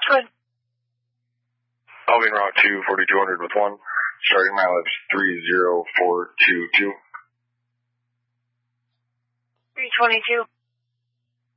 Good. Alvin Route 2, 4200 with 1. Starting mileage 30422. 322.